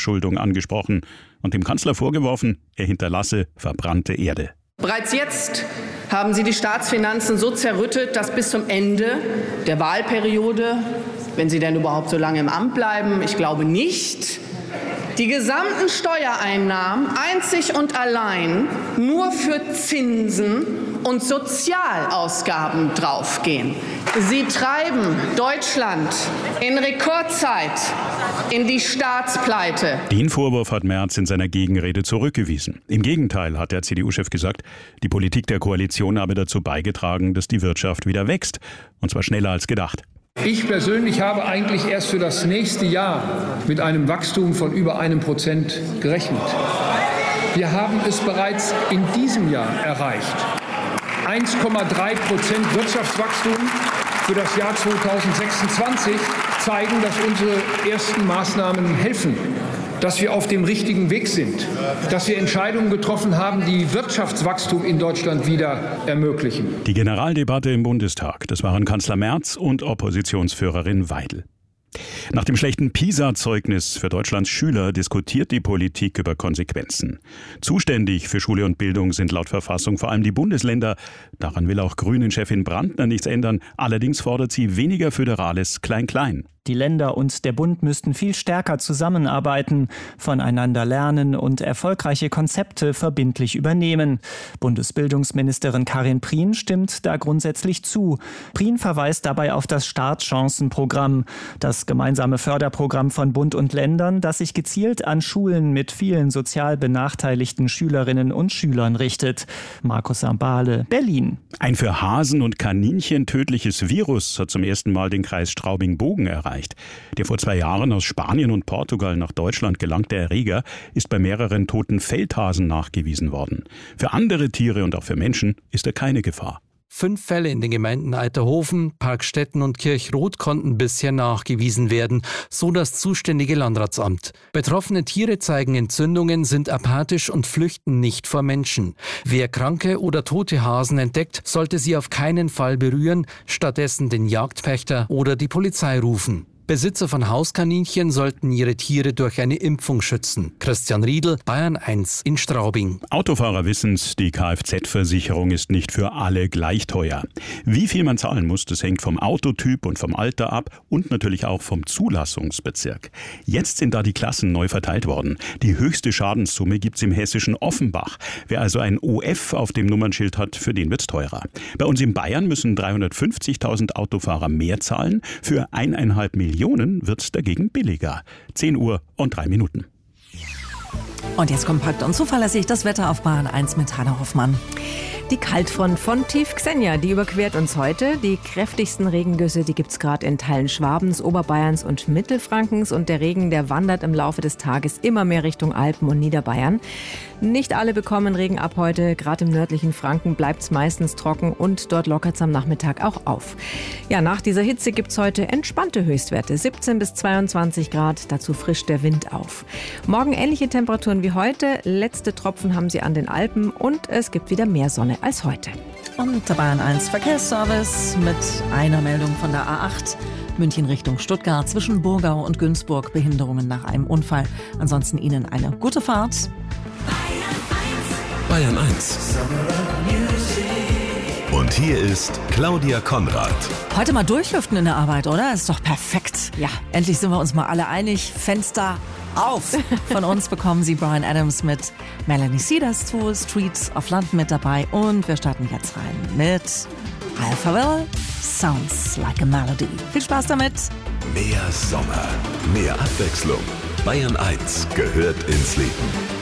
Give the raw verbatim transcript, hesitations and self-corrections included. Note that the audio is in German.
Überschuldung angesprochen und dem Kanzler vorgeworfen, er hinterlasse verbrannte Erde. Bereits jetzt haben Sie die Staatsfinanzen so zerrüttet, dass bis zum Ende der Wahlperiode, wenn Sie denn überhaupt so lange im Amt bleiben, ich glaube nicht, die gesamten Steuereinnahmen einzig und allein nur für Zinsen und Sozialausgaben draufgehen. Sie treiben Deutschland in Rekordzeit in die Staatspleite. Den Vorwurf hat Merz in seiner Gegenrede zurückgewiesen. Im Gegenteil hat der C D U-Chef gesagt, die Politik der Koalition habe dazu beigetragen, dass die Wirtschaft wieder wächst. Und zwar schneller als gedacht. Ich persönlich habe eigentlich erst für das nächste Jahr mit einem Wachstum von über einem Prozent gerechnet. Wir haben es bereits in diesem Jahr erreicht. eins Komma drei Prozent Wirtschaftswachstum für das Jahr zweitausendsechsundzwanzig zeigen, dass unsere ersten Maßnahmen helfen, dass wir auf dem richtigen Weg sind, dass wir Entscheidungen getroffen haben, die Wirtschaftswachstum in Deutschland wieder ermöglichen. Die Generaldebatte im Bundestag, das waren Kanzler Merz und Oppositionsführerin Weidel. Nach dem schlechten PISA-Zeugnis für Deutschlands Schüler diskutiert die Politik über Konsequenzen. Zuständig für Schule und Bildung sind laut Verfassung vor allem die Bundesländer. Daran will auch Grünen-Chefin Brandner nichts ändern. Allerdings fordert sie weniger föderales Klein-Klein. Die Länder und der Bund müssten viel stärker zusammenarbeiten, voneinander lernen und erfolgreiche Konzepte verbindlich übernehmen. Bundesbildungsministerin Karin Prien stimmt da grundsätzlich zu. Prien verweist dabei auf das Startchancenprogramm, das gemeinsame Förderprogramm von Bund und Ländern, das sich gezielt an Schulen mit vielen sozial benachteiligten Schülerinnen und Schülern richtet. Markus Sambale, Berlin. Ein für Hasen und Kaninchen tödliches Virus hat zum ersten Mal den Kreis Straubing-Bogen erreicht. Der vor zwei Jahren aus Spanien und Portugal nach Deutschland gelangte Erreger ist bei mehreren toten Feldhasen nachgewiesen worden. Für andere Tiere und auch für Menschen ist er keine Gefahr. Fünf Fälle in den Gemeinden Eiterhofen, Parkstetten und Kirchroth konnten bisher nachgewiesen werden, so das zuständige Landratsamt. Betroffene Tiere zeigen Entzündungen, sind apathisch und flüchten nicht vor Menschen. Wer kranke oder tote Hasen entdeckt, sollte sie auf keinen Fall berühren, stattdessen den Jagdpächter oder die Polizei rufen. Besitzer von Hauskaninchen sollten ihre Tiere durch eine Impfung schützen. Christian Riedl, Bayern eins in Straubing. Autofahrer wissen's, die Kfz-Versicherung ist nicht für alle gleich teuer. Wie viel man zahlen muss, das hängt vom Autotyp und vom Alter ab und natürlich auch vom Zulassungsbezirk. Jetzt sind da die Klassen neu verteilt worden. Die höchste Schadenssumme gibt's im hessischen Offenbach. Wer also ein O F auf dem Nummernschild hat, für den wird's teurer. Bei uns in Bayern müssen dreihundertfünfzigtausend Autofahrer mehr zahlen. Für eineinhalb Millionen wird es dagegen billiger. zehn Uhr und drei Minuten. Und jetzt kompakt und zuverlässig das Wetter auf Bayern eins mit Hanna Hoffmann. Die Kaltfront von Tief Xenia, die überquert uns heute. Die kräftigsten Regengüsse, die gibt es gerade in Teilen Schwabens, Oberbayerns und Mittelfrankens. Und der Regen, der wandert im Laufe des Tages immer mehr Richtung Alpen und Niederbayern. Nicht alle bekommen Regen ab heute. Gerade im nördlichen Franken bleibt es meistens trocken und dort lockert es am Nachmittag auch auf. Ja, nach dieser Hitze gibt es heute entspannte Höchstwerte. siebzehn bis zweiundzwanzig Grad, dazu frischt der Wind auf. Morgen ähnliche Temperaturen wie heute. Letzte Tropfen haben sie an den Alpen und es gibt wieder mehr Sonne als heute. Und der Bayern eins Verkehrsservice mit einer Meldung von der A acht. München Richtung Stuttgart zwischen Burgau und Günzburg. Behinderungen nach einem Unfall. Ansonsten Ihnen eine gute Fahrt. Bayern eins. Und hier ist Claudia Konrad. Heute mal durchlüften in der Arbeit, oder? Ist doch perfekt. Ja, endlich sind wir uns mal alle einig. Fenster auf! Von uns bekommen Sie Bryan Adams mit Melanie Cedars zu, Streets of London mit dabei. Und wir starten jetzt rein mit Alphaville, Sounds Like a Melody. Viel Spaß damit! Mehr Sommer, mehr Abwechslung. Bayern eins gehört ins Leben.